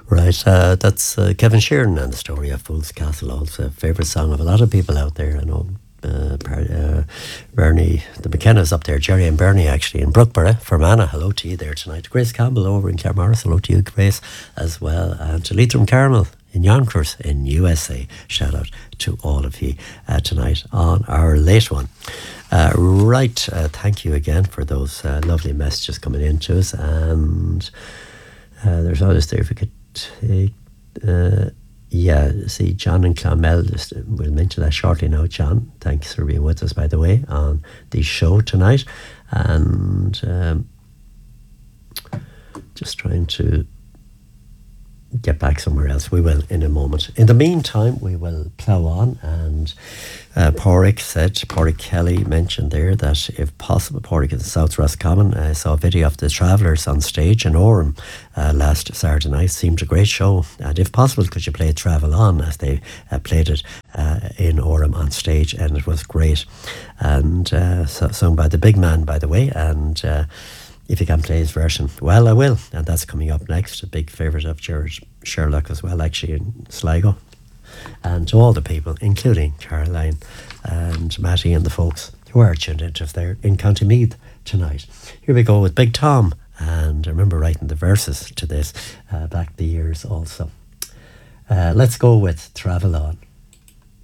Right, that's Kevin Sheeran and the story of Fool's Castle. Also, a favourite song of a lot of people out there. I know Bernie, the McKenna's up there, Jerry and Bernie actually in Brookborough, Fermanagh. Hello to you there tonight. Grace Campbell over in Claremorris. Hello to you, Grace, as well. And to Leitrim Carmel in Yonkers in USA. Shout out to all of you tonight on our late one. Thank you again for those lovely messages coming in to us. And there's others there if we could take. See, John and Clonmel, we'll mention that shortly now. John, thanks for being with us, by the way, on the show tonight. And just trying to get back somewhere else. We will in a moment. In the meantime, we will plough on. And Pádraig Kelly mentioned there that if possible, Pádraig in South Roscommon, I saw a video of the Travellers on stage in Orem last Saturday night. Seemed a great show. And if possible, could you play Travel On, as they played it in Orem on stage, and it was great. And sung by the big man, by the way. And if you can play his version, well, I will. And that's coming up next. A big favourite of George Sherlock as well, actually, in Sligo. And to all the people, including Caroline and Matty and the folks who are tuned into us there in County Meath tonight. Here we go with Big Tom. And I remember writing the verses to this back the years also. Let's go with Travel On.